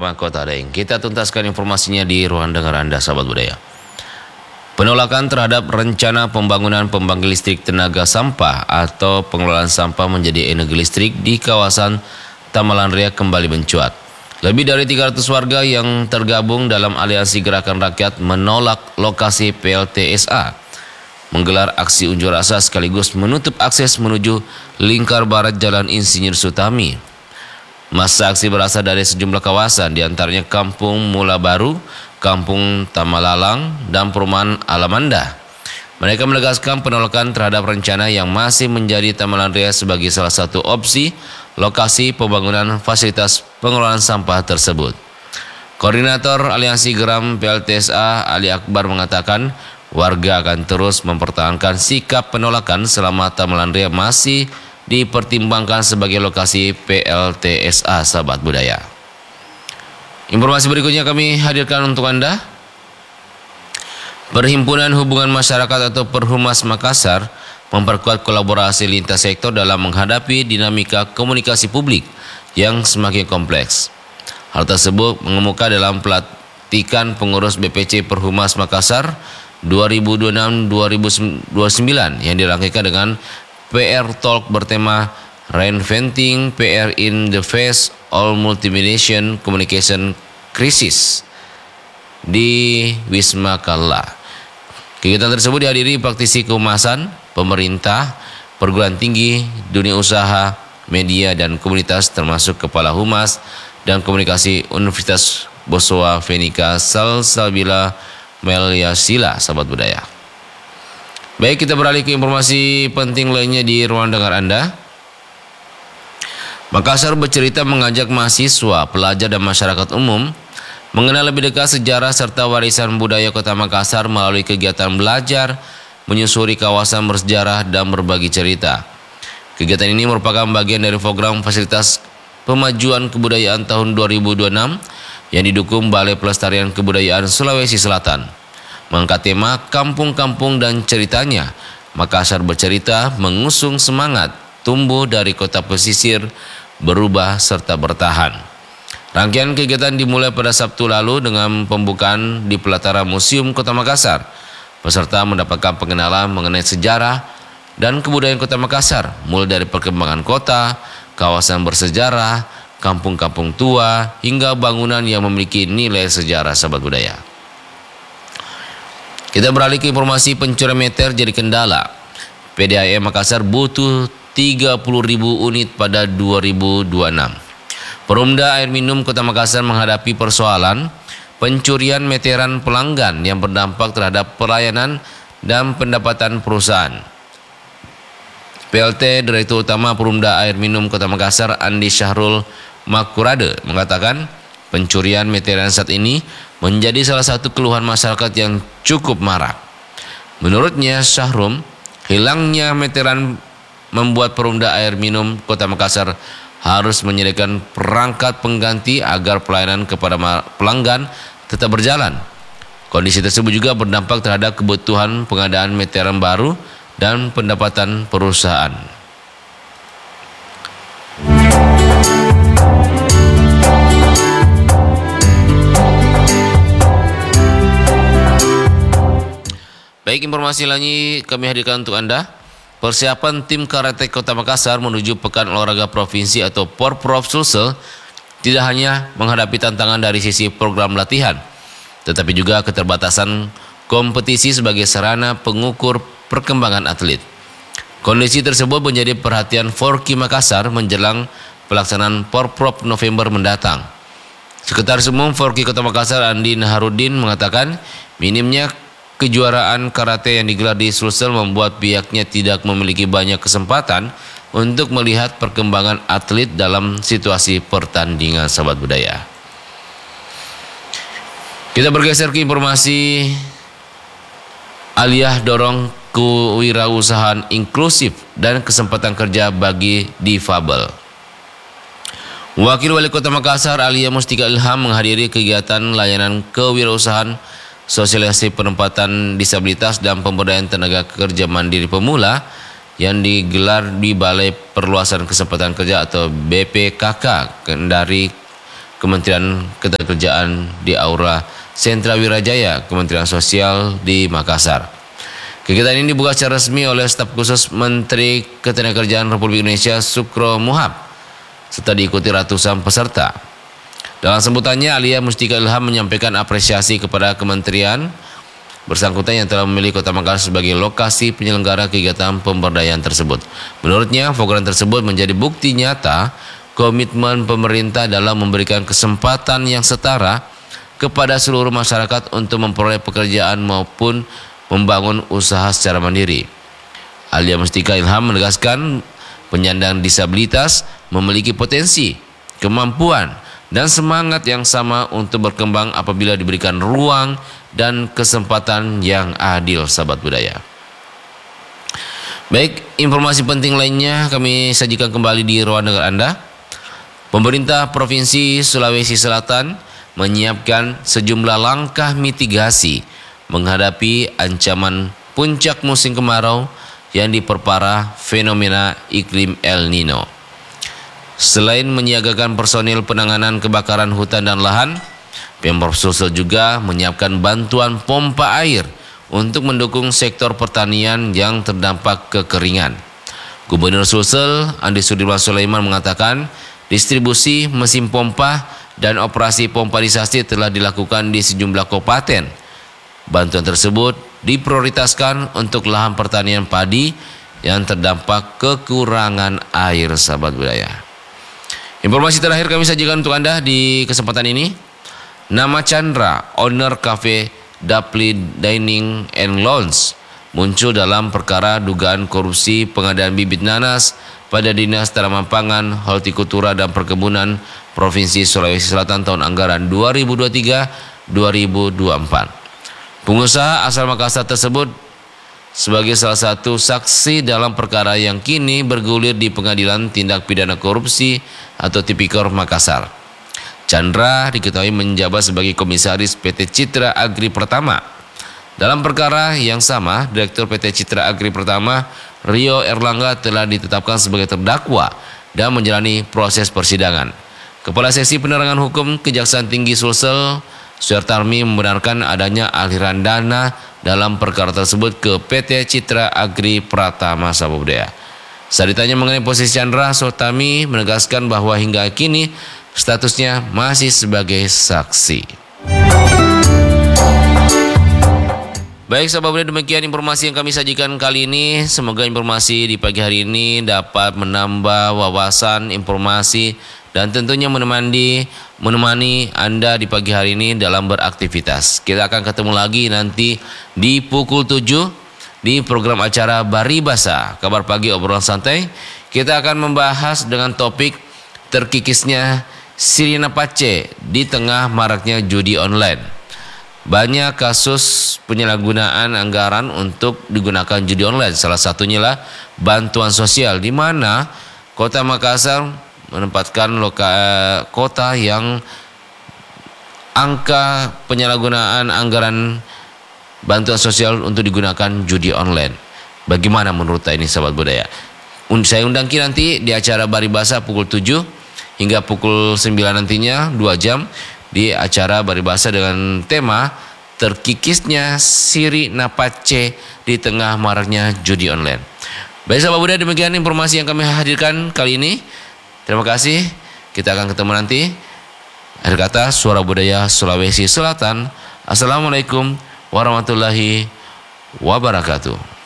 bersama Kota Daeng. Kita tuntaskan informasinya di ruang dengar Anda, sahabat budaya. Penolakan terhadap rencana pembangunan pembangkit listrik tenaga sampah atau pengelolaan sampah menjadi energi listrik di kawasan Tamalan Ria kembali mencuat. Lebih dari 300 warga yang tergabung dalam Aliansi Gerakan Rakyat menolak lokasi PLTSA menggelar aksi unjuk rasa sekaligus menutup akses menuju lingkar barat Jalan Insinyur Sutami. Masa aksi berasal dari sejumlah kawasan, diantaranya Kampung Mula Baru, Kampung Tamalalang, dan Perumahan Alamanda. Mereka menegaskan penolakan terhadap rencana yang masih menjadi Tamalan Ria sebagai salah satu opsi lokasi pembangunan fasilitas pengelolaan sampah tersebut. Koordinator Aliansi Geram PLTSA Ali Akbar mengatakan warga akan terus mempertahankan sikap penolakan selama Tamalan Ria masih dipertimbangkan sebagai lokasi PLTSA, sahabat budaya. Informasi berikutnya kami hadirkan untuk Anda. Perhimpunan Hubungan Masyarakat atau Perhumas Makassar memperkuat kolaborasi lintas sektor dalam menghadapi dinamika komunikasi publik yang semakin kompleks. Hal tersebut mengemuka dalam pelatihan pengurus BPC Perhumas Makassar 2026-2029 yang dirangkaikan dengan PR Talk bertema Reinventing PR in the Face of Multimedia Communication Crisis di Wisma Kalla. Kegiatan tersebut dihadiri praktisi kehumasan, pemerintah, perguruan tinggi, dunia usaha, media dan komunitas termasuk Kepala Humas dan Komunikasi Universitas Bosowa Fenika Salsabila Melyasila, sahabat budaya. Baik, kita beralih ke informasi penting lainnya di ruang dengar Anda. Makassar bercerita mengajak mahasiswa, pelajar dan masyarakat umum mengenal lebih dekat sejarah serta warisan budaya Kota Makassar melalui kegiatan belajar, menyusuri kawasan bersejarah dan berbagi cerita. Kegiatan ini merupakan bagian dari program fasilitas pemajuan kebudayaan tahun 2026 yang didukung Balai Pelestarian Kebudayaan Sulawesi Selatan. Mengangkat tema kampung-kampung dan ceritanya, Makassar bercerita mengusung semangat tumbuh dari kota pesisir, berubah serta bertahan. Rangkaian kegiatan dimulai pada Sabtu lalu dengan pembukaan di pelataran Museum Kota Makassar. Peserta mendapatkan pengenalan mengenai sejarah dan kebudayaan Kota Makassar, mulai dari perkembangan kota, kawasan bersejarah, kampung-kampung tua, hingga bangunan yang memiliki nilai sejarah, sahabat budaya. Kita beralih ke informasi pencurian meter jadi kendala. PDAM Makassar butuh 30.000 unit pada 2026. Perumda Air Minum Kota Makassar menghadapi persoalan pencurian meteran pelanggan yang berdampak terhadap pelayanan dan pendapatan perusahaan. PLT Direktur Utama Perumda Air Minum Kota Makassar Andi Syahrul Makurade mengatakan pencurian meteran saat ini menjadi salah satu keluhan masyarakat yang cukup marak. Menurutnya Syahrul, hilangnya meteran membuat Perumda Air Minum Kota Makassar harus menyediakan perangkat pengganti agar pelayanan kepada pelanggan tetap berjalan. Kondisi tersebut juga berdampak terhadap kebutuhan pengadaan meteran baru dan pendapatan perusahaan. Baik, informasi lainnya kami hadirkan untuk Anda. Persiapan tim karate Kota Makassar menuju Pekan Olahraga Provinsi atau Porprov Sulsel tidak hanya menghadapi tantangan dari sisi program latihan, tetapi juga keterbatasan kompetisi sebagai sarana pengukur perkembangan atlet. Kondisi tersebut menjadi perhatian Forki Makassar menjelang pelaksanaan Porprov November mendatang. Sekretaris Umum Forki Kota Makassar Andi Naharudin mengatakan minimnya kejuaraan karate yang digelar di Sulsel membuat pihaknya tidak memiliki banyak kesempatan untuk melihat perkembangan atlet dalam situasi pertandingan, sahabat budaya. Kita bergeser ke informasi Aliyah dorong kewirausahaan inklusif dan kesempatan kerja bagi difabel. Wakil Wali Kota Makassar Aliyah Mustika Ilham menghadiri kegiatan layanan kewirausahaan, sosialisasi penempatan disabilitas dan pemberdayaan tenaga kerja mandiri pemula yang digelar di Balai Perluasan Kesempatan Kerja atau BPKK Kendari Kementerian Ketenagakerjaan di Aula Sentra Wirajaya Kementerian Sosial di Makassar. Kegiatan ini dibuka secara resmi oleh staf khusus Menteri Ketenagakerjaan Republik Indonesia Sukro Muhab serta diikuti ratusan peserta. Dalam sambutannya, Alia Mustika Ilham menyampaikan apresiasi kepada kementerian bersangkutan yang telah memilih Kota Makassar sebagai lokasi penyelenggara kegiatan pemberdayaan tersebut. Menurutnya, program tersebut menjadi bukti nyata komitmen pemerintah dalam memberikan kesempatan yang setara kepada seluruh masyarakat untuk memperoleh pekerjaan maupun membangun usaha secara mandiri. Alia Mustika Ilham menegaskan penyandang disabilitas memiliki potensi, kemampuan, dan semangat yang sama untuk berkembang apabila diberikan ruang dan kesempatan yang adil, sahabat budaya. Baik, informasi penting lainnya kami sajikan kembali di ruang dengar Anda. Pemerintah Provinsi Sulawesi Selatan menyiapkan sejumlah langkah mitigasi menghadapi ancaman puncak musim kemarau yang diperparah fenomena iklim El Nino. Selain menyiagakan personil penanganan kebakaran hutan dan lahan, Pemprov Sulsel juga menyiapkan bantuan pompa air untuk mendukung sektor pertanian yang terdampak kekeringan. Gubernur Sulsel Andi Sudirman Sulaiman mengatakan distribusi mesin pompa dan operasi pomparisasi telah dilakukan di sejumlah kabupaten. Bantuan tersebut diprioritaskan untuk lahan pertanian padi yang terdampak kekurangan air, sahabat budaya. Informasi terakhir kami sajikan untuk Anda di kesempatan ini. Nama Chandra, owner cafe Dapli Dining and Lounge, muncul dalam perkara dugaan korupsi pengadaan bibit nanas pada Dinas Tanaman Pangan, Hortikultura dan Perkebunan Provinsi Sulawesi Selatan tahun anggaran 2023-2024. Pengusaha asal Makassar tersebut sebagai salah satu saksi dalam perkara yang kini bergulir di Pengadilan Tindak Pidana Korupsi atau Tipikor Makassar. Chandra diketahui menjabat sebagai komisaris PT Citra Agri Pertama. Dalam perkara yang sama, Direktur PT Citra Agri Pertama, Rio Erlangga, telah ditetapkan sebagai terdakwa dan menjalani proses persidangan. Kepala Seksi Penerangan Hukum Kejaksaan Tinggi Sulsel, Suartarmi, membenarkan adanya aliran dana dalam perkara tersebut ke PT Citra Agri Pratama, sahabat budaya. Saat ditanya mengenai posisi Chandra, Suartarmi menegaskan bahwa hingga kini statusnya masih sebagai saksi. Baik sahabat budaya, demikian informasi yang kami sajikan kali ini. Semoga informasi di pagi hari ini dapat menambah wawasan, informasi, dan tentunya menemani Anda di pagi hari ini dalam beraktivitas. Kita akan ketemu lagi nanti di pukul 7 di program acara Baribasa, kabar pagi obrolan santai. Kita akan membahas dengan topik terkikisnya Sirina Pace di tengah maraknya judi online. Banyak kasus penyalahgunaan anggaran untuk digunakan judi online. Salah satunya lah bantuan sosial, di mana Kota Makassar menempatkan kota yang angka penyalahgunaan anggaran bantuan sosial untuk digunakan judi online. Bagaimana menurut ini, sahabat budaya? Saya undang nanti di acara Baribasa pukul 7 hingga pukul 9 nantinya 2 jam di acara Baribasa dengan tema terkikisnya Sirina Pace di tengah maraknya judi online. Baik sahabat budaya, demikian informasi yang kami hadirkan kali ini. Terima kasih. Kita akan ketemu nanti. Akhir kata, Suara Budaya Sulawesi Selatan. Assalamualaikum warahmatullahi wabarakatuh.